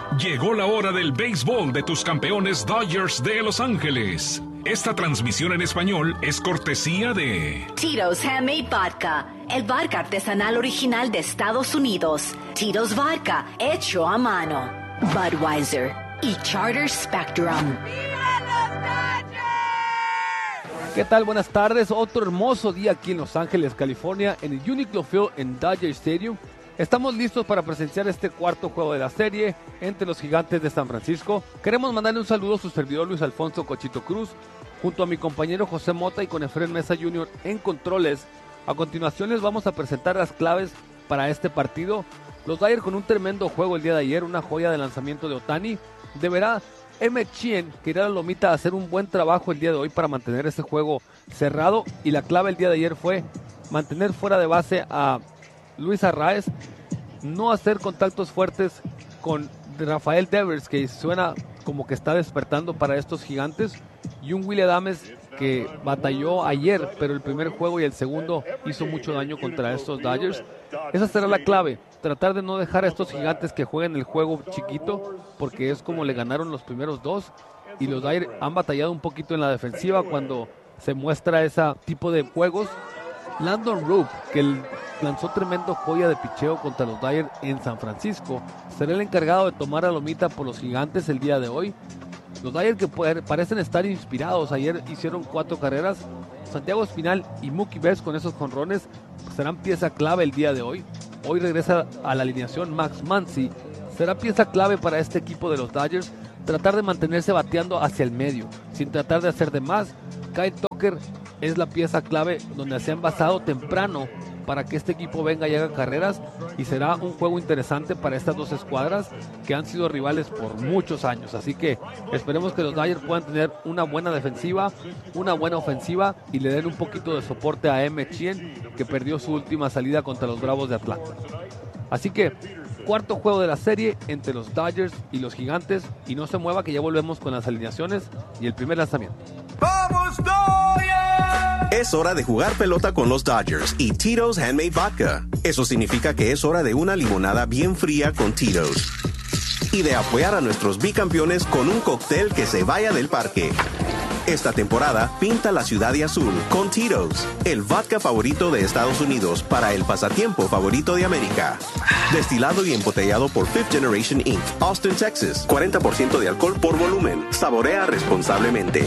Llegó la hora del béisbol de tus campeones Dodgers de Los Ángeles. Esta transmisión en español es cortesía de Tito's Handmade Vodka, el vodka artesanal original de Estados Unidos. Tito's Vodka, hecho a mano. Budweiser y Charter Spectrum. ¿Qué tal? Buenas tardes. Otro hermoso día aquí en Los Ángeles, California, en el Uniqlo Field en Dodger Stadium. Estamos listos para presenciar este cuarto juego de la serie entre los Gigantes de San Francisco. Queremos mandarle un saludo a su servidor Luis Alfonso Cochito Cruz, junto a mi compañero José Mota y con Efraín Mesa Jr. en controles. A continuación les vamos a presentar las claves para este partido. Los Dodgers con un tremendo juego el día de ayer, una joya de lanzamiento de Ohtani. Deberá Emmett Sheehan, que irá a la lomita, a hacer un buen trabajo el día de hoy para mantener este juego cerrado. Y la clave el día de ayer fue mantener fuera de base a Luis Arraez, no hacer contactos fuertes con Rafael Devers, que suena como que está despertando para estos Gigantes, y un Willy Adames que batalló ayer, pero el primer juego y el segundo hizo mucho daño contra estos Dodgers. Esa será la clave, tratar de no dejar a estos Gigantes que jueguen el juego chiquito, porque es como le ganaron los primeros dos, y los Dodgers han batallado un poquito en la defensiva cuando se muestra ese tipo de juegos. Landon Roop, que lanzó tremendo joya de picheo contra los Dodgers en San Francisco, será el encargado de tomar a lomita por los Gigantes el día de hoy. Los Dodgers que parecen estar inspirados, ayer hicieron 4 carreras. Santiago Espinal y Mookie Betts con esos jonrones serán pieza clave el día de hoy. Hoy regresa a la alineación Max Muncy, será pieza clave para este equipo de los Dodgers, tratar de mantenerse bateando hacia el medio, sin tratar de hacer de más. Kyle Tucker es la pieza clave donde se han basado temprano para que este equipo venga y haga carreras, y será un juego interesante para estas dos escuadras que han sido rivales por muchos años. Así que esperemos que los Dodgers puedan tener una buena defensiva, una buena ofensiva, y le den un poquito de soporte a Emmett Sheehan, que perdió su última salida contra los Bravos de Atlanta. Así que cuarto juego de la serie entre los Dodgers y los Gigantes, y no se mueva que ya volvemos con las alineaciones y el primer lanzamiento. ¡Vamos, Dodgers! Es hora de jugar pelota con los Dodgers y Tito's Handmade Vodka. Eso significa que es hora de una limonada bien fría con Tito's. Y de apoyar a nuestros bicampeones con un cóctel que se vaya del parque. Esta temporada, pinta la ciudad de azul con Tito's, el vodka favorito de Estados Unidos para el pasatiempo favorito de América. Destilado y embotellado por Fifth Generation Inc., Austin, Texas. 40% de alcohol por volumen. Saborea responsablemente.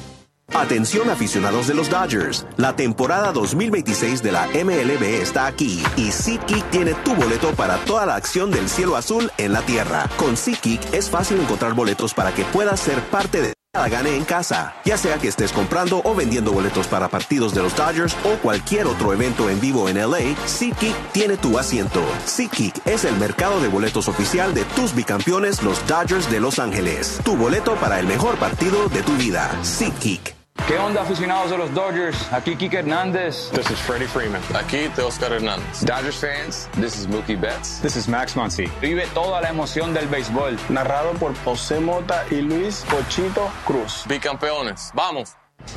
Atención aficionados de los Dodgers, la temporada 2026 de la MLB está aquí y SeatGeek tiene tu boleto para toda la acción del cielo azul en la tierra. Con SeatGeek es fácil encontrar boletos para que puedas ser parte de cada gane en casa, ya sea que estés comprando o vendiendo boletos para partidos de los Dodgers o cualquier otro evento en vivo en LA. SeatGeek tiene tu asiento. SeatGeek es el mercado de boletos oficial de tus bicampeones, los Dodgers de Los Ángeles. Tu boleto para el mejor partido de tu vida. SeatGeek. ¿Qué onda, aficionados de los Dodgers? Aquí Kike Hernández. This is Freddie Freeman. Aquí Teoscar Hernández. Dodgers fans, this is Mookie Betts. This is Max Muncy. Vive toda la emoción del béisbol. Narrado por José Mota y Luis Cochito Cruz. Bicampeones, ¡vamos!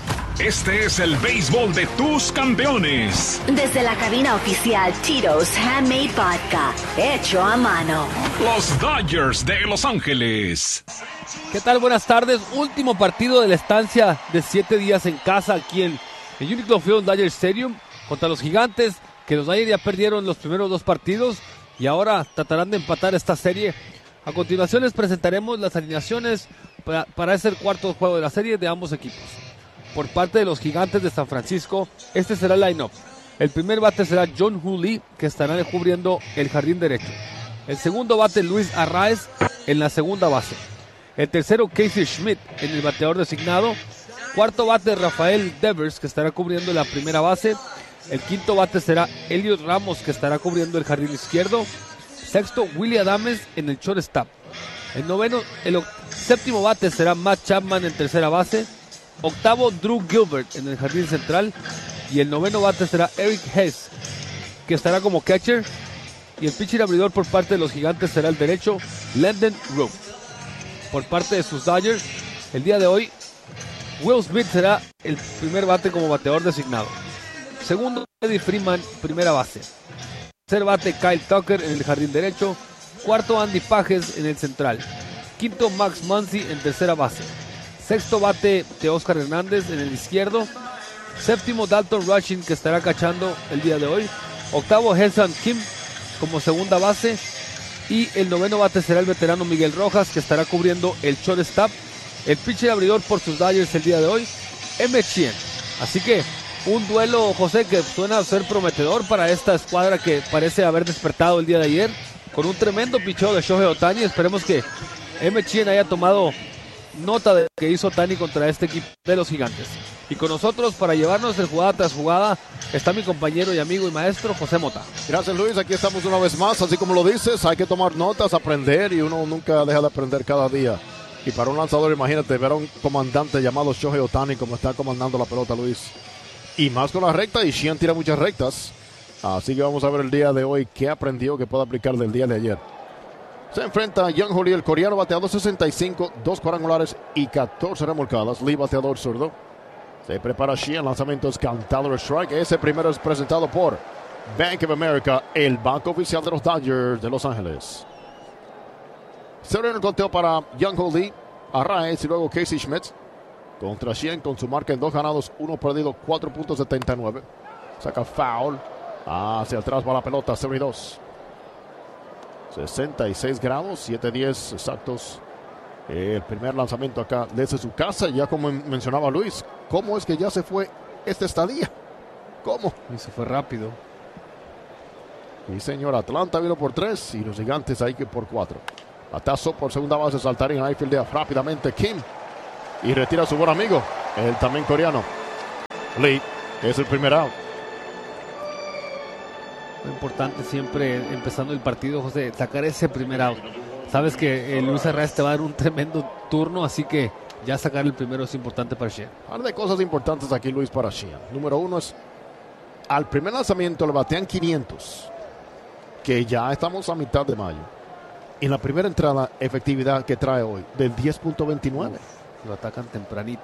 Este es el béisbol de tus campeones. Desde la cabina oficial Tito's Handmade Vodka, hecho a mano. Los Dodgers de Los Ángeles. ¿Qué tal? Buenas tardes. Último partido de la estancia de 7 días en casa aquí en el Uniqlo Field Dodger Stadium contra los Gigantes, que los Dodgers ya perdieron los primeros 2 partidos y ahora tratarán de empatar esta serie. A continuación les presentaremos las alineaciones para ese cuarto juego de la serie de ambos equipos. Por parte de los Gigantes de San Francisco, este será el line-up. El primer bate será John Lee, que estará cubriendo el jardín derecho. El segundo bate, Luis Arraez, en la segunda base. El tercero, Casey Schmidt, en el bateador designado. Cuarto bate, Rafael Devers, que estará cubriendo la primera base. El quinto bate será Elliot Ramos, que estará cubriendo el jardín izquierdo. Sexto, Willy Adames en el shortstop. El séptimo bate será Matt Chapman en tercera base. Octavo, Drew Gilbert en el jardín central. Y el noveno bate será Eric Hess, que estará como catcher. Y el pitcher abridor por parte de los Gigantes será el derecho, Landon Roop. Por parte de sus Dodgers, el día de hoy, Will Smith será el primer bate como bateador designado. Segundo, Freddie Freeman, primera base. Tercer bate, Kyle Tucker en el jardín derecho. Cuarto, Andy Pages en el central. Quinto, Max Muncy en tercera base. Sexto bate de Oscar Hernández en el izquierdo. Séptimo, Dalton Rushing, que estará cachando el día de hoy. Octavo, Hesam Kim como segunda base. Y el noveno bate será el veterano Miguel Rojas, que estará cubriendo el shortstop. El pitcher abridor por sus Dodgers el día de hoy, Emmett Sheehan. Así que un duelo, José, que suena a ser prometedor para esta escuadra que parece haber despertado el día de ayer con un tremendo picheo de Shohei Ohtani. Esperemos que Emmett Sheehan haya tomado nota de lo que hizo Ohtani contra este equipo de los Gigantes. Y con nosotros para llevarnos el jugada tras jugada está mi compañero y amigo y maestro José Mota. Gracias, Luis, aquí estamos una vez más. Así como lo dices, hay que tomar notas, aprender, y uno nunca deja de aprender cada día. Y para un lanzador, imagínate ver a un comandante llamado Shohei Ohtani como está comandando la pelota, Luis. Y más con la recta, y Sheehan tira muchas rectas. Así que vamos a ver el día de hoy qué aprendió que puede aplicar del día de ayer. Se enfrenta a Young Lee, el coreano, bateador 65, 2 cuadrangulares y 14 remolcadas. Lee, bateador zurdo. Se prepara Sheehan, lanzamiento es cantado el strike. Ese primero es presentado por Bank of America, el banco oficial de los Dodgers de Los Ángeles. Se abre el conteo para Young Lee, Arraez y luego Casey Schmidt. Contra Sheehan con su marca en 2 ganados, 1 perdido, 4.79. Saca foul. Hacia atrás va la pelota, 0-2. 66 grados, 7-10 exactos. El primer lanzamiento acá desde su casa, ya como mencionaba Luis. ¿Cómo es que ya se fue esta estadía? ¿Cómo? Y se fue rápido. Y señor, Atlanta vino por 3 y los Gigantes ahí que por 4. Batazo por segunda base, saltarín ahí fildea rápidamente Kim. Y retira a su buen amigo, el también coreano. Lee es el primer out. Lo importante siempre, empezando el partido, José, sacar ese primer out. Sabes que Luis Arraez te va a dar un tremendo turno, así que ya sacar el primero es importante para Sheehan. Par de cosas importantes aquí, Luis, para Sheehan. Número 1 es, al primer lanzamiento le batean 500, que ya estamos a mitad de mayo. En la primera entrada, efectividad que trae hoy, del 10.29. Lo atacan tempranito.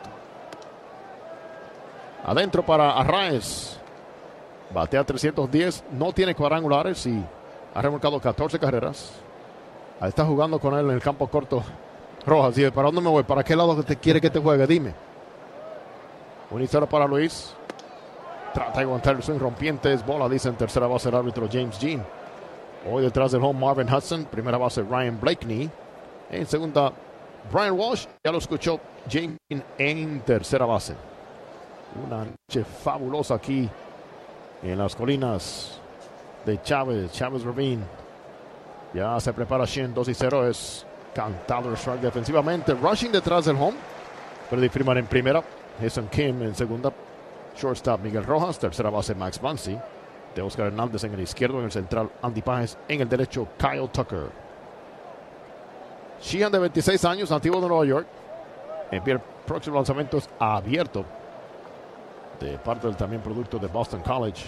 Adentro para Arraez. Batea 310, no tiene cuadrangulares y ha remolcado 14 carreras. Ahí está jugando con él en el campo corto Rojas. Dice, ¿para dónde me voy? ¿Para qué lado te quiere que te juegue? Dime. 1-0 para Luis. Trata de aguantar el swing rompiente. Es bola, dice en tercera base el árbitro James Jean. Hoy detrás del home Marvin Hudson. Primera base Ryan Blakeney. En segunda Brian Walsh. Ya lo escuchó James Jean en tercera base. Una noche fabulosa aquí en las colinas de Chávez Ravine. Ya se prepara Sheehan, 2-0. Es cantado el strike defensivamente. Rushing detrás del home. Freddy Freeman en primera. Hesam Kim en segunda. Shortstop Miguel Rojas. Tercera base Max Muncy. De Oscar Hernández en el izquierdo. En el central Andy Pages. En el derecho Kyle Tucker. Sheehan, de 26 años, nativo de Nueva York. El próximo lanzamiento es abierto, de parte del también producto de Boston College.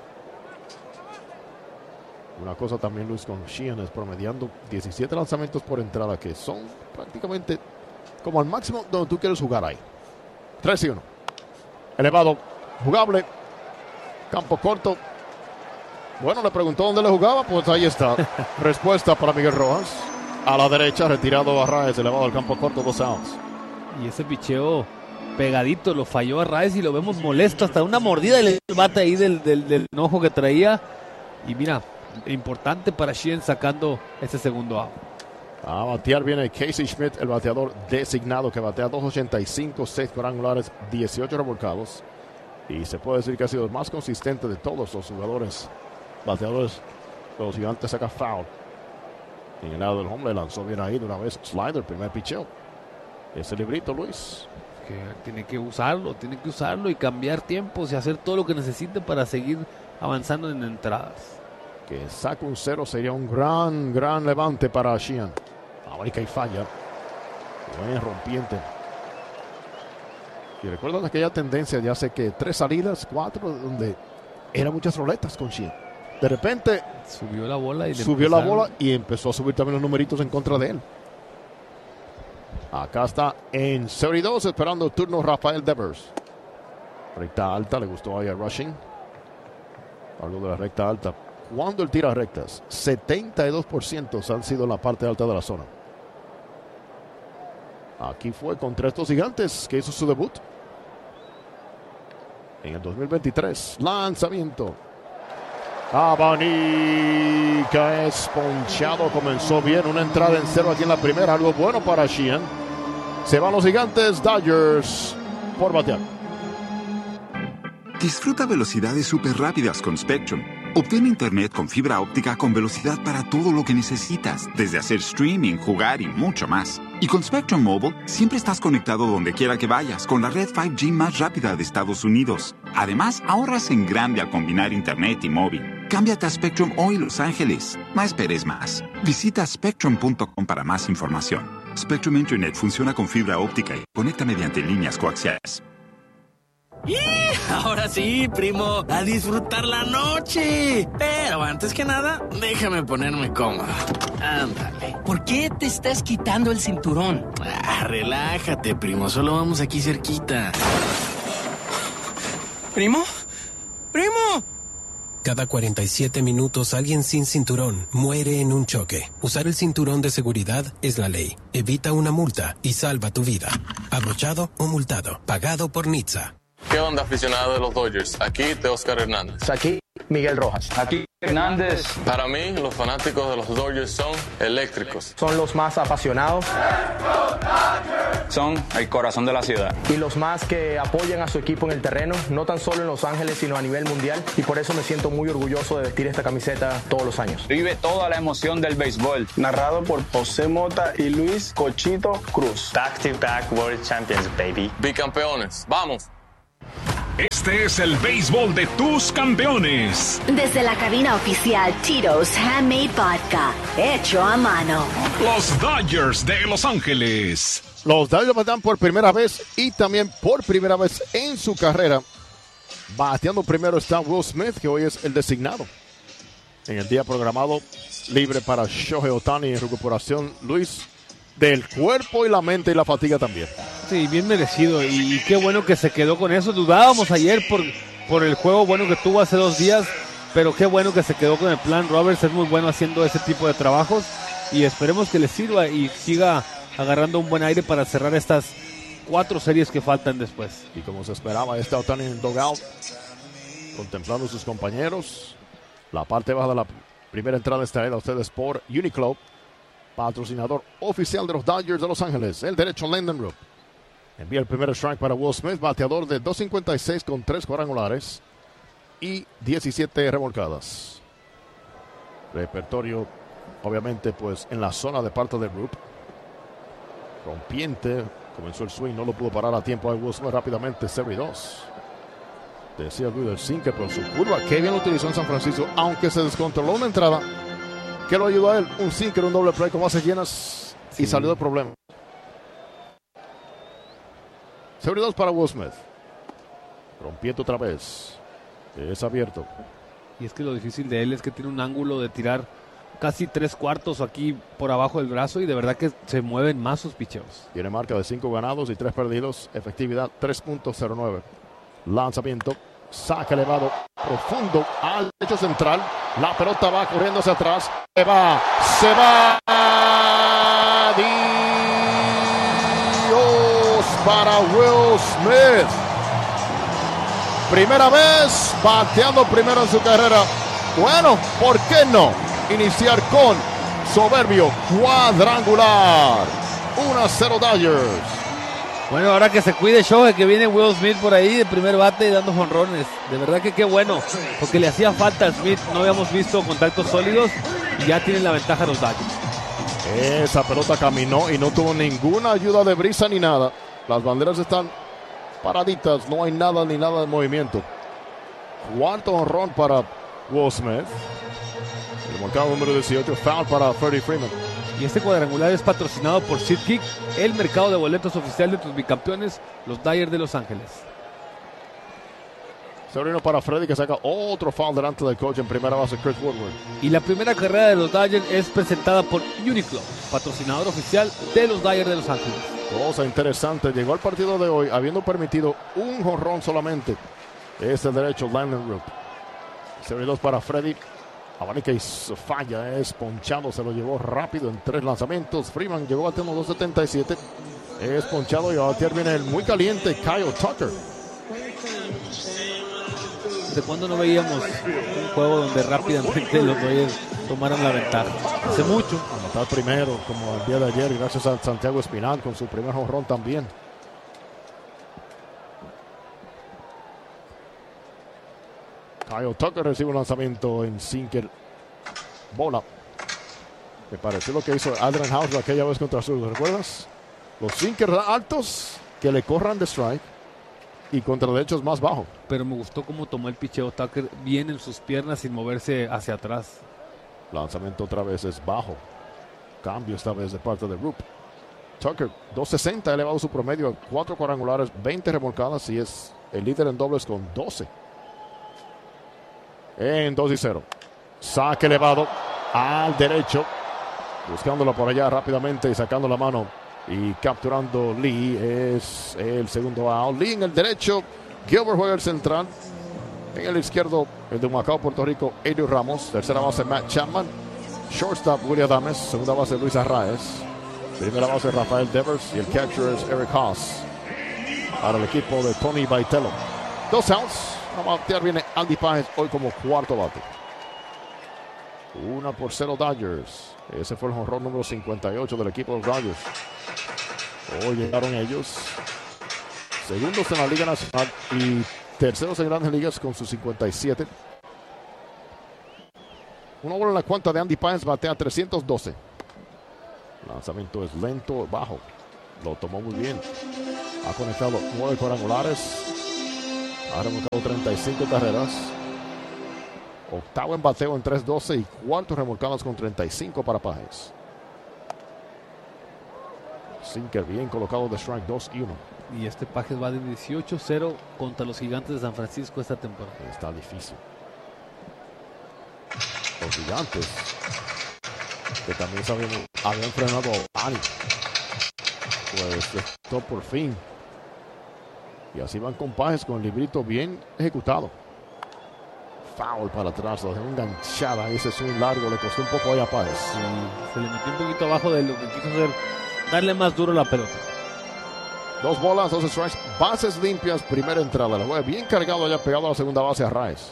Una cosa también, Luis, con Sheehan es promediando 17 lanzamientos por entrada, que son prácticamente como al máximo donde tú quieres jugar ahí. 3-1. Elevado, jugable, campo corto. Bueno, le preguntó dónde le jugaba, pues ahí está. Respuesta para Miguel Rojas. A la derecha, retirado Arraez, elevado al campo corto, 2 outs. Y ese picheo pegadito lo falló Arraez y lo vemos molesto, hasta una mordida y el bate ahí del enojo que traía. Y mira, importante para Sheehan sacando ese segundo out. A batear viene Casey Schmidt, el bateador designado, que batea 2.85, 6 cuadrangulares, 18 remolcados. Y se puede decir que ha sido el más consistente de todos los jugadores. Bateadores, los Gigantes. Saca foul. En el lado del home le lanzó bien ahí de una vez. Slider, primer picheo. Ese librito, Luis. Que tiene que usarlo y cambiar tiempos y hacer todo lo que necesite para seguir avanzando en entradas. Que saca un 0 sería un gran levante para Sheehan. Ahora y falla. Buen rompiente. Y recuerdan aquella tendencia de hace que 3 salidas, 4, donde eran muchas roletas con Sheehan. De repente subió la bola y empezó a subir también los numeritos en contra de él. Acá está en 0-2 esperando el turno Rafael Devers. Recta alta, le gustó ahí a Rushing. Algo de la recta alta. cuando él tira rectas. 72% han sido en la parte alta de la zona. Aquí fue contra estos Gigantes que hizo su debut en el 2023. Lanzamiento. Abanica es ponchado. Comenzó bien. Una entrada en cero aquí en la primera. Algo bueno para Sheehan. Se van los Gigantes. Dodgers por batear. Disfruta velocidades súper rápidas con Spectrum. Obtén internet con fibra óptica con velocidad para todo lo que necesitas, desde hacer streaming, jugar y mucho más. Y con Spectrum Mobile, siempre estás conectado donde quiera que vayas con la red 5G más rápida de Estados Unidos. Además, ahorras en grande al combinar internet y móvil. Cámbiate a Spectrum hoy, Los Ángeles. No esperes más. Visita spectrum.com para más información. Spectrum Internet funciona con fibra óptica y conecta mediante líneas coaxiales. ¡Y! Ahora sí, primo, a disfrutar la noche. Pero antes que nada, déjame ponerme cómodo. Ándale. ¿Por qué te estás quitando el cinturón? Relájate, primo, solo vamos aquí cerquita. ¿Primo? ¡Primo! Cada 47 minutos alguien sin cinturón muere en un choque. Usar el cinturón de seguridad es la ley. Evita una multa y salva tu vida. Abrochado o multado. Pagado por NHTSA. ¿Qué onda, aficionado de los Dodgers? Aquí Teóscar Hernández. Aquí Miguel Rojas. Aquí Hernández. Para mí, los fanáticos de los Dodgers son eléctricos. Son los más apasionados. Son el corazón de la ciudad. Y los más que apoyan a su equipo en el terreno, no tan solo en Los Ángeles, sino a nivel mundial. Y por eso me siento muy orgulloso de vestir esta camiseta todos los años. Vive toda la emoción del béisbol. Narrado por José Mota y Luis Cochito Cruz. Back-to-back World Champions, baby. Bicampeones. ¡Vamos! Este es el béisbol de tus campeones. Desde la cabina oficial Tito's Handmade Vodka, hecho a mano. Los Dodgers de Los Ángeles. Los Dodgers batean por primera vez y también por primera vez en su carrera. Bateando primero está Will Smith, que hoy es el designado. En el día programado libre para Shohei Ohtani en recuperación, Luis, del cuerpo y la mente y la fatiga también. Sí, bien merecido y qué bueno que se quedó con eso. Dudábamos ayer por el juego bueno que tuvo hace 2 días, pero qué bueno que se quedó con el plan. Roberts es muy bueno haciendo ese tipo de trabajos y esperemos que le sirva y siga agarrando un buen aire para cerrar estas 4 series que faltan después. Y como se esperaba, está Ohtani en el dugout, contemplando a sus compañeros. La parte baja de la primera entrada está a ustedes por Uniqlo, patrocinador oficial de los Dodgers de Los Ángeles. El derecho Lendon Group. Envía el primer strike para Will Smith, bateador de .256 con 3 cuadrangulares y 17 remolcadas. Repertorio, obviamente, pues en la zona de parte del Group. Rompiente, comenzó el swing, no lo pudo parar a tiempo. Will Smith rápidamente, 0-2. Decía Luis del sinker, pero su curva, que bien lo utilizó en San Francisco, aunque se descontroló una entrada. ¿Qué lo ayudó a él? Un sinker, un doble play con bases llenas y salió del problema. 0-2 para Will Smith. Rompiendo otra vez. Es abierto. Y es que lo difícil de él es que tiene un ángulo de tirar casi 3/4 aquí por abajo del brazo y de verdad que se mueven más sus picheos. Tiene marca de 5 ganados y 3 perdidos. Efectividad 3.09. Lanzamiento. Saca elevado. Profundo al derecho central. La pelota va corriendo hacia atrás. Se va. Se va. Para Will Smith. Primera vez bateando primero en su carrera. Bueno, ¿por qué no iniciar con soberbio cuadrangular? 1-0 Dodgers. Bueno, ahora que se cuide Shohei, que viene Will Smith por ahí de primer bate y dando jonrones. De verdad que qué bueno, porque le hacía falta a Smith. No habíamos visto contactos sólidos y ya tienen la ventaja los Dodgers. Esa pelota caminó y no tuvo ninguna ayuda de brisa ni nada. Las banderas están paraditas, no hay nada ni nada de movimiento. Cuarto honrón para Will Smith. El marcado número 18, foul para Freddie Freeman. Y este cuadrangular es patrocinado por SeatGeek, el mercado de boletos oficial de tus bicampeones, los Dodgers de Los Ángeles. Sobrino para Freddy, que saca otro foul delante del coach en primera base, Chris Woodward. Y la primera carrera de los Dodgers es presentada por Uniqlo, patrocinador oficial de los Dodgers de Los Ángeles. Cosa interesante, llegó al partido de hoy habiendo permitido un jonrón solamente. Este derecho, Landon Group. 0-2 para Freddy. Abanica y falla, es ponchado, se lo llevó rápido en 3 lanzamientos. Freeman llegó batiendo 2.77, es ponchado y a batear viene el muy caliente Kyle Tucker. ¿Desde cuándo no veíamos un juego donde rápidamente los Dodgers tomaran la ventaja? Hace mucho. Anotar primero, como el día de ayer, gracias a Santiago Espinal con su primer jonrón también. Kyle Tucker recibe un lanzamiento en sinker. Bola. Me pareció lo que hizo Adrian House aquella vez contra Azul. ¿Recuerdas? Los sinkers altos que le corran de strike y contra derechos más bajo. Pero me gustó cómo tomó el picheo Tucker bien en sus piernas sin moverse hacia atrás. Lanzamiento otra vez es bajo. Cambio esta vez de parte de Roop. Tucker, 2.60, ha elevado su promedio a 4 cuadrangulares, 20 remolcadas y es el líder en dobles con 12. En 2-0. Saque elevado al derecho. Buscándola por allá rápidamente y sacando la mano. Y capturando Lee. Es el segundo out. Lee en el derecho. Gilbert juega el central. En el izquierdo, el de Humacao, Puerto Rico, Eddie Ramos. Tercera base, Matt Chapman. Shortstop, William Adames. Segunda base, Luis Arraez. Primera base, Rafael Devers. Y el catcher es Eric Haas. Para el equipo de Tony Baitello. 2 outs. A batear viene Andy Páez hoy como cuarto bate. 1-0 Dodgers. Ese fue el jonrón número 58 del equipo de los Dodgers. Hoy llegaron ellos. Segundos en la Liga Nacional y terceros en Grandes Ligas con sus 57. Una bola en la cuenta de Andy Páez, batea 312. Lanzamiento es lento, bajo. Lo tomó muy bien. Ha conectado 9 cuadrangulares. Ha remolcado 35 carreras. Octavo en bateo en 3.12 y cuarto remolcadas con 35 para Páez. Sinker bien colocado de strike 2 y 1. Y este Páez va de 18-0 contra los Gigantes de San Francisco esta temporada. Está difícil. Los Gigantes, que también sabemos, habían frenado a Ani. Pues esto por fin. Y así van con Páez con el librito bien ejecutado. Foul para atrás, lo dejó enganchada. Ese swing largo le costó un poco ahí a Páez. Sí, se le metió un poquito abajo de lo que quiso hacer, darle más duro la pelota. 2 bolas, 2 strikes, bases limpias, primera entrada. La juega bien cargado allá, pegado a la segunda base a Arraez,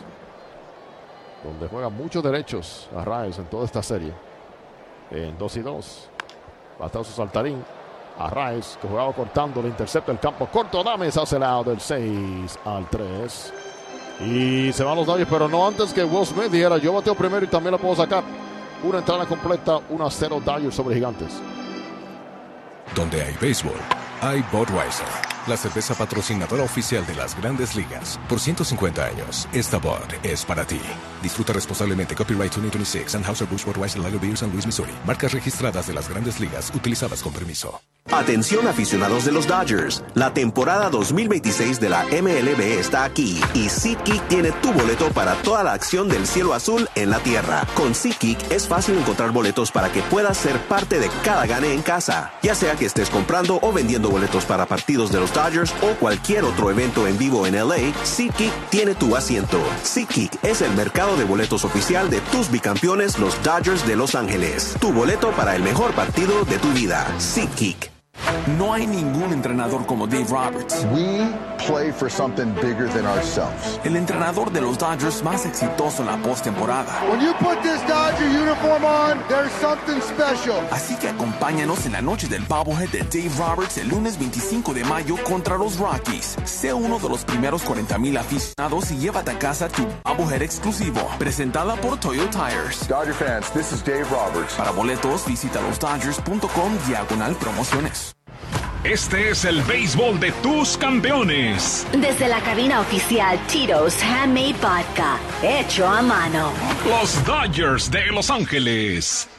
donde juega muchos derechos Arraez en toda esta serie. En 2-2. Batazo su saltarín. Arraez, que jugaba cortando, le intercepta el campo corto. Adames hace el out del 6-3. Y se van los Dodgers, pero no antes que Will Smith dijera: yo bateo primero y también la puedo sacar. Una entrada completa, 1-0 Dodgers sobre Gigantes. Donde hay béisbol, hay Budweiser, la cerveza patrocinadora oficial de las Grandes Ligas. Por 150 años, esta Bud es para ti. Disfruta responsablemente. Copyright 2026, Anheuser-Busch Budweiser Lager Beer, San Luis, Missouri. Marcas registradas de las Grandes Ligas, utilizadas con permiso. Atención aficionados de los Dodgers, la temporada 2026 de la MLB está aquí y SeatGeek tiene tu boleto para toda la acción del cielo azul en la tierra. Con SeatGeek es fácil encontrar boletos para que puedas ser parte de cada gane en casa, ya sea que estés comprando o vendiendo boletos para partidos de los Dodgers o cualquier otro evento en vivo en LA. SeatGeek tiene tu asiento. SeatGeek es el mercado de boletos oficial de tus bicampeones, los Dodgers de Los Ángeles. Tu boleto para el mejor partido de tu vida. SeatGeek. No hay ningún entrenador como Dave Roberts. We play for something bigger than ourselves. El entrenador de los Dodgers más exitoso en la postemporada. When you put this Dodger uniform on, there's something special. Así que acompáñanos en la noche del bobblehead de Dave Roberts el lunes 25 de mayo contra los Rockies. Sé uno de los primeros 40,000 aficionados y llévate a casa tu bobblehead exclusivo. Presentada por Toyo Tires. Dodger fans, this is Dave Roberts. Para boletos, visita losdodgers.com/promociones. Este es el béisbol de tus campeones. Desde la cabina oficial Tito's Handmade Vodka, hecho a mano. Los Dodgers de Los Ángeles.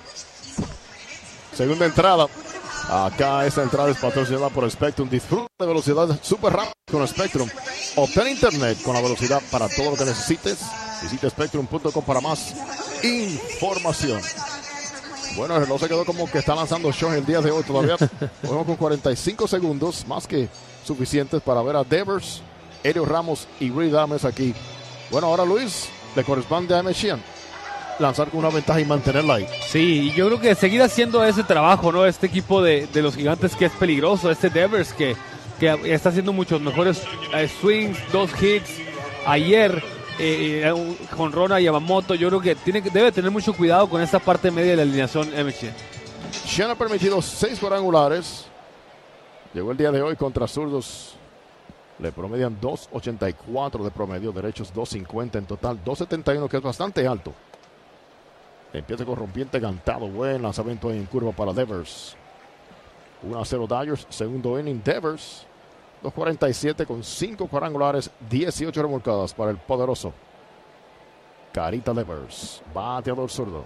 Segunda entrada. Acá esta entrada es patrocinada por Spectrum. Disfruta de velocidad súper rápida con Spectrum. Obtén internet con la velocidad para todo lo que necesites. Visita Spectrum.com para más información. Bueno, el reloj se quedó como que está lanzando shows el día de hoy. Todavía jugamos con 45 segundos, más que suficientes para ver a Devers, Eddie Ramos y Reed Adames aquí. Bueno, ahora Luis, le corresponde a M. Sheehan. lanzar con una ventaja y mantenerla ahí. Sí, y yo creo que seguir haciendo ese trabajo, ¿no? Este equipo de los Gigantes que es peligroso, este Devers que está haciendo muchos mejores swings, 2 hits. Ayer con Rona Yamamoto, yo creo que debe tener mucho cuidado con esta parte media de la alineación MHN. Sheehan ha permitido 6 cuadrangulares. Llegó el día de hoy contra zurdos. Le promedian 2.84 de promedio, derechos 2.50 en total, 2.71 que es bastante alto. Empieza con rompiente cantado, buen lanzamiento ahí en curva para Devers. 1-0 Dodgers, segundo inning Devers. 2.47 con 5 cuadrangulares, 18 remolcadas para el poderoso Carita Devers, bateador zurdo.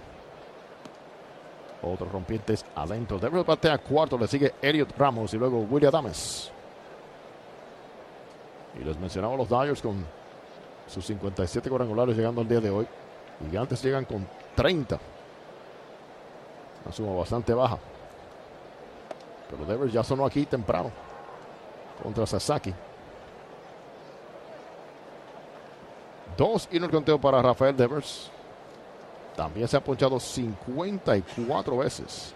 Otros rompientes adentro. Devers batea cuarto, le sigue Elliot Ramos y luego Willy Adames. Y les mencionaba los Dodgers con sus 57 cuadrangulares llegando al día de hoy. Gigantes llegan con 30. Una suma bastante baja. Pero Devers ya sonó aquí temprano contra Sasaki. 2 y no el conteo para Rafael Devers. También se ha ponchado 54 veces.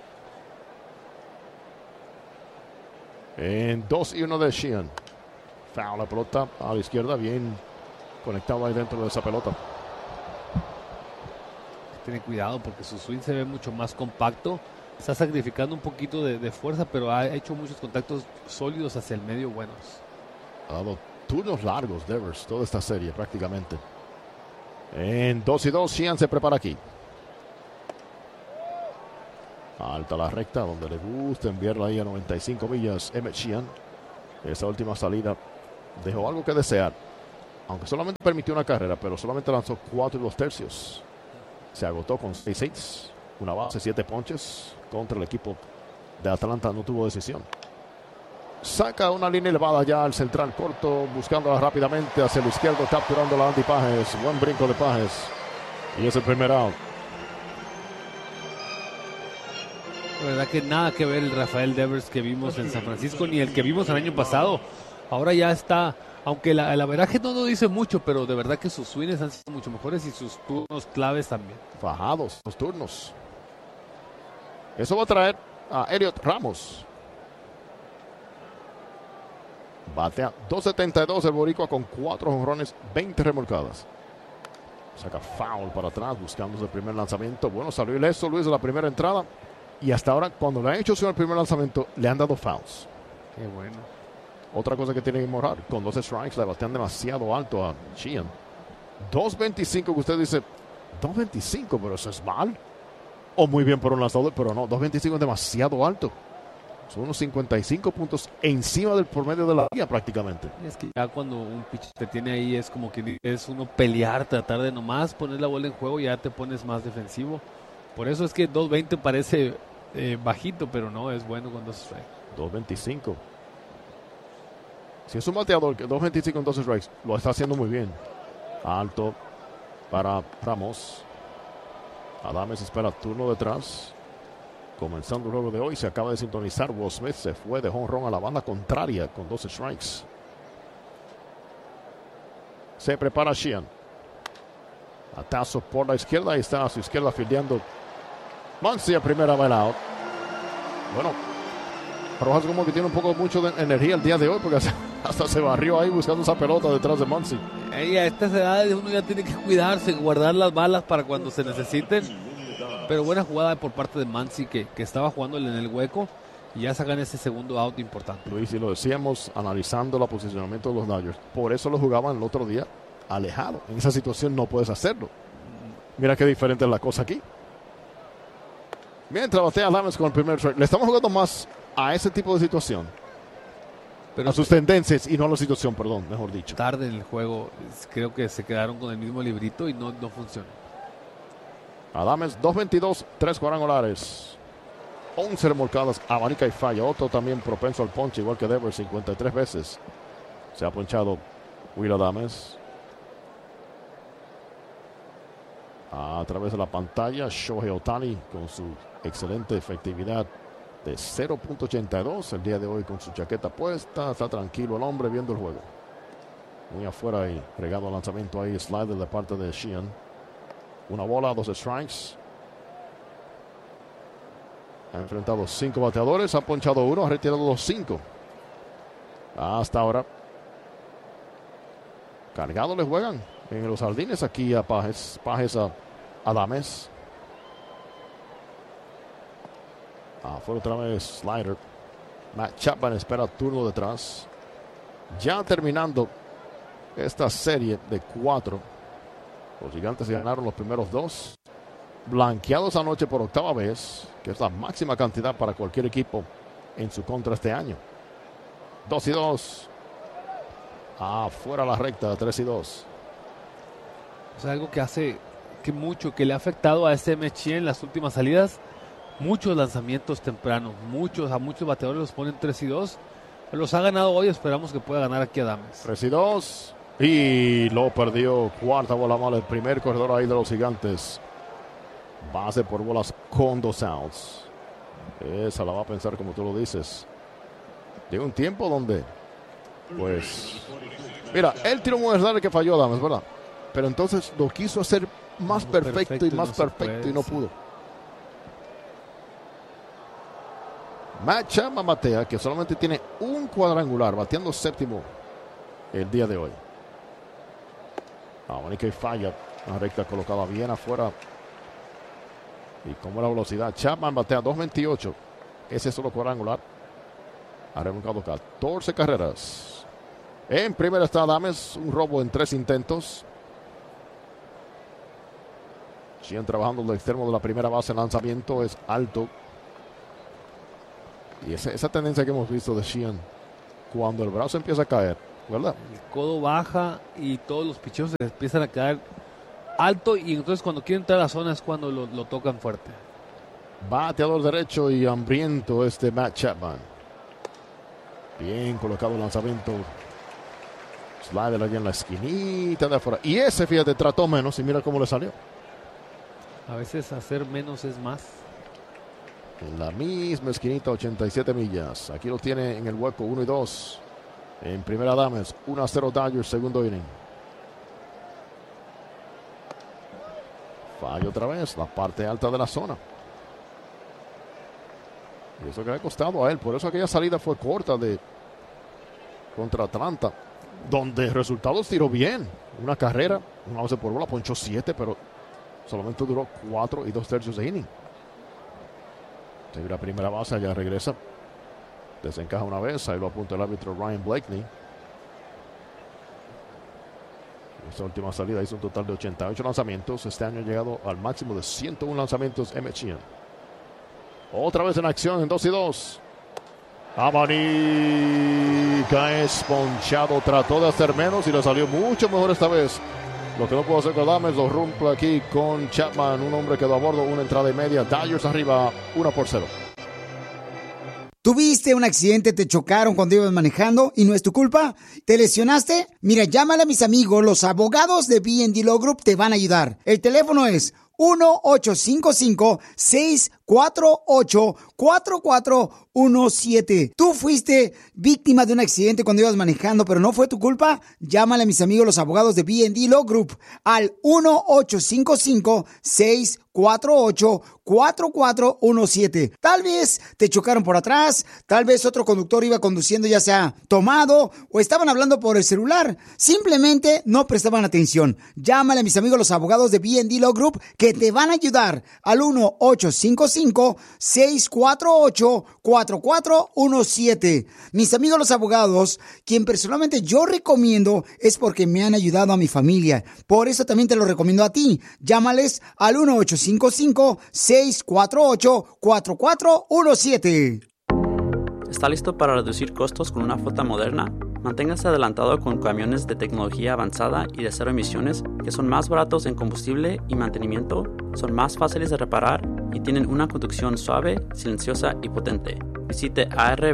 En 2 y 1 de Sheehan. Foul, la pelota a la izquierda, bien conectado ahí dentro de esa pelota. Tiene cuidado porque su swing se ve mucho más compacto. Está sacrificando un poquito de fuerza, pero ha hecho muchos contactos sólidos hacia el medio buenos. Ha dado turnos largos Devers toda esta serie prácticamente. En 2 y 2, Sheehan se prepara aquí. Alta la recta, donde le gusta enviarla ahí a 95 millas. Emmett Sheehan. Esa última salida dejó algo que desear. Aunque solamente permitió una carrera, pero solamente lanzó 4 2/3. Se agotó con 6 hits, una base, 7 ponches. Contra el equipo de Atlanta no tuvo decisión. Saca una línea elevada ya al central corto, buscándola rápidamente hacia el izquierdo, capturando a Andy Pages. Buen brinco de Pages. Y es el primer out. La verdad que nada que ver el Rafael Devers que vimos en San Francisco ni el que vimos el año pasado. Ahora ya está, aunque el averaje no lo dice mucho, pero de verdad que sus swings han sido mucho mejores y sus turnos claves también. Fajados los turnos. Eso va a traer a Elliot Ramos. Batea 2.72 el boricua con 4 jonrones, 20 remolcadas. Saca foul para atrás buscando el primer lanzamiento. Bueno, salió ileso Luis de la primera entrada. Y hasta ahora, cuando le han hecho el primer lanzamiento, le han dado fouls. Qué bueno. Otra cosa que tiene que mejorar, con 12 strikes le batean demasiado alto a Sheehan. 2.25 que usted dice, 2.25, pero eso es mal. O muy bien por un lanzador, pero no, 2.25 es demasiado alto. Son unos 55 puntos encima del promedio de la liga prácticamente. Es que ya cuando un pitcher te tiene ahí es como que es uno pelear, tratar de nomás poner la bola en juego y ya te pones más defensivo. Por eso es que 2.20 parece bajito, pero no, es bueno con 2 strikes. 2.25. Si es un bateador que 2.25 en 2 strikes, lo está haciendo muy bien. Alto para Ramos. Adames espera turno detrás. Comenzando el juego de hoy, se acaba de sintonizar. Will Smith se fue de home run a la banda contraria con 12 strikes. Se prepara Sheehan. Atazo por la izquierda. Ahí está a su izquierda fildeando Muncy a primera base out. Bueno, Rojas como que tiene un poco mucho de energía el día de hoy porque hasta se barrió ahí buscando esa pelota detrás de Muncy. A estas edades uno ya tiene que cuidarse, guardar las balas para cuando se necesiten. Pero buena jugada por parte de Muncy que estaba jugándole en el hueco y ya sacan ese segundo out importante. Luis, y lo decíamos analizando el posicionamiento de los Dodgers. Por eso lo jugaban el otro día alejado. En esa situación no puedes hacerlo. Mira qué diferente es la cosa aquí. Mientras batea Adames con el primer strike. Le estamos jugando más a ese tipo de situación. Pero a sus tendencias y no a la situación, perdón, mejor dicho. Tarde en el juego, creo que se quedaron con el mismo librito y no funcionó. Adames 2.22, 3 cuadrangulares, 11 remolcadas, abanica y falla. Otro también propenso al ponche, igual que Devers, 53 veces. Se ha ponchado Will Adames. A través de la pantalla, Shohei Ohtani con su excelente efectividad de 0.82 el día de hoy con su chaqueta puesta. Está tranquilo el hombre viendo el juego. Muy afuera y regado al lanzamiento ahí, slider de parte de Sheehan. Una bola, 2 strikes. Ha enfrentado 5 bateadores, ha ponchado 1, ha retirado los 5. Hasta ahora. Cargado le juegan en los jardines aquí a Pages a Adames. Afuera otra vez slider. Matt Chapman espera turno detrás. Ya terminando esta serie de 4. Los Gigantes ganaron los primeros 2. Blanqueados anoche por 8ª vez, que es la máxima cantidad para cualquier equipo en su contra este año. 2-2. Afuera la recta, 3-2. O sea, algo que hace que le ha afectado a este Mechien en las últimas salidas. Muchos lanzamientos tempranos, a muchos bateadores los ponen 3-2. Los ha ganado hoy, esperamos que pueda ganar aquí Adames. 3-2. Y lo perdió. Cuarta bola mala, el primer corredor ahí de los Gigantes. Base por bolas con 2 outs. Esa la va a pensar como tú lo dices. Llega un tiempo donde, pues, mira, él tiró un error que falló Adames, ¿verdad? Pero entonces lo quiso hacer más perfecto y más perfecto y no pudo. Matt Chapman batea, que solamente tiene un cuadrangular, bateando 7º el día de hoy. Única y falla. Una recta colocada bien afuera. Y como la velocidad, Chapman batea 2.28. Ese es solo cuadrangular. Ha remolcado 14 carreras. En primera está Adames, un robo en 3 intentos. Siguen trabajando el extremo de la primera base. El lanzamiento es alto. Y esa tendencia que hemos visto de Sheehan, cuando el brazo empieza a caer, ¿verdad? El codo baja y todos los picheos se empiezan a caer alto, y entonces cuando quieren entrar a la zona es cuando lo tocan fuerte. Bateador derecho y hambriento Matt Chapman. Bien colocado el lanzamiento. Slider allí en la esquinita de afuera. Y ese, fíjate, trató menos y mira cómo le salió. A veces hacer menos es más. En la misma esquinita, 87 millas. Aquí lo tiene en el hueco, 1-2. En primera Adames, 1-0 Dodgers, segundo inning. Falla otra vez, la parte alta de la zona. Y eso que le ha costado a él. Por eso aquella salida fue corta contra Atlanta, donde resultados tiró bien. Una carrera, una base por bola, ponchó 7, pero solamente duró 4 2/3 de inning. La primera base, ya regresa. Desencaja una vez, ahí lo apunta el árbitro Ryan Blakeney. Esta última salida hizo un total de 88 lanzamientos. Este año ha llegado al máximo de 101 lanzamientos Emmett Sheehan. Otra vez en acción en 2-2. Abanica es ponchado, trató de hacer menos y le salió mucho mejor esta vez. Lo que no pudo hacer con Adames lo rompe aquí con Chapman. Un hombre quedó a bordo, una entrada y media. Dodgers arriba, 1-0. ¿Tuviste un accidente, te chocaron cuando ibas manejando y no es tu culpa? ¿Te lesionaste? Mira, llámale a mis amigos, los abogados de B&D Law Group te van a ayudar. El teléfono es 1-855-648-4417. ¿Tú fuiste víctima de un accidente cuando ibas manejando, pero no fue tu culpa? Llámale a mis amigos los abogados de B&D Law Group al 1-855-648-4417. Tal vez te chocaron por atrás, tal vez otro conductor iba conduciendo ya sea tomado o estaban hablando por el celular. Simplemente no prestaban atención. Llámale a mis amigos los abogados de B&D Law Group que te van a ayudar al 1-855-648-4417. Mis amigos los abogados, quien personalmente yo recomiendo es porque me han ayudado a mi familia. Por eso también te lo recomiendo a ti. Llámales al 1-855-648-4417. ¿Está listo para reducir costos con una flota moderna? Manténgase adelantado con camiones de tecnología avanzada y de cero emisiones que son más baratos en combustible y mantenimiento, son más fáciles de reparar y tienen una conducción suave, silenciosa y potente. Visite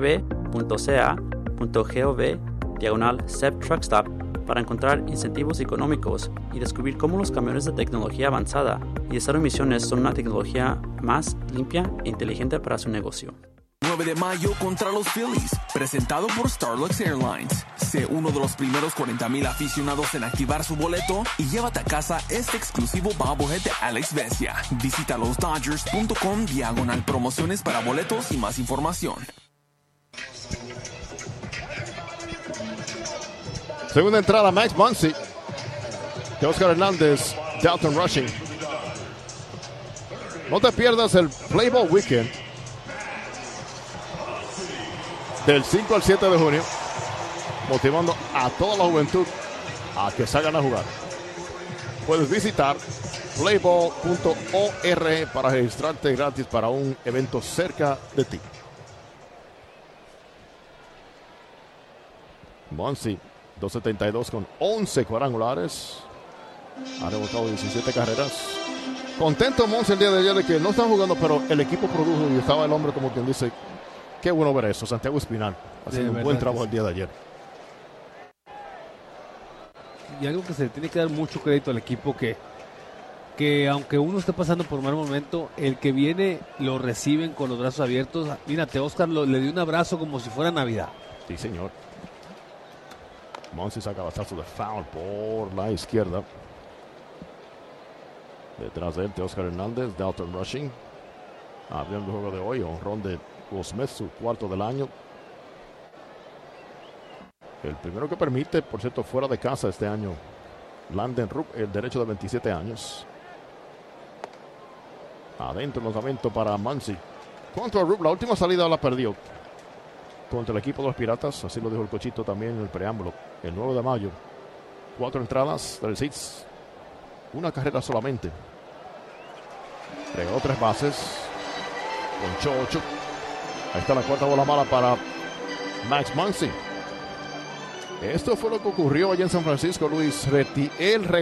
arb.ca.gov/Sep Truck Stop para encontrar incentivos económicos y descubrir cómo los camiones de tecnología avanzada y de cero emisiones son una tecnología más limpia e inteligente para su negocio. 9 de mayo contra los Phillies, presentado por Starlux Airlines. Sé uno de los primeros 40,000 aficionados en activar su boleto y llévate a casa este exclusivo bobblehead de Alex Vesia. Visita losdodgers.com/promociones para boletos y más información. Segunda entrada, Max Muncy. Oscar Hernández, Dalton Rushing. No te pierdas el Play Ball Weekend del 5 al 7 de junio, motivando a toda la juventud a que salgan a jugar. Puedes visitar playball.org para registrarte gratis para un evento cerca de ti. Muncy, 272 con 11 cuadrangulares. Ha rebotado 17 carreras. Contento Muncy el día de ayer de que no están jugando, pero el equipo produjo y estaba el hombre como quien dice, qué bueno ver eso. Santiago Espinal haciendo un buen trabajo el día de ayer. Y algo que se le tiene que dar mucho crédito al equipo, que aunque uno esté pasando por un mal momento, el que viene lo reciben con los brazos abiertos. Mírate, Oscar le dio un abrazo como si fuera Navidad. Sí, señor. Muncy saca batazo de foul por la izquierda. Detrás de él, Oscar Hernández, Dalton Rushing. Abriendo el juego de hoy, honrón de Will Smith, su cuarto del año. El primero que permite, por cierto, fuera de casa este año, Landon Rupp, el derecho de 27 años. Adentro el lanzamiento para Muncy. Contra Rupp, la última salida la perdió contra el equipo de los Piratas, así lo dijo el Cochito también en el preámbulo. El 9 de mayo, 4 entradas, 3 hits, una carrera solamente. Regaló 3 bases, ponchó 8. Ahí está la cuarta bola mala para Max Muncy. Esto fue lo que ocurrió allá en San Francisco, Luis.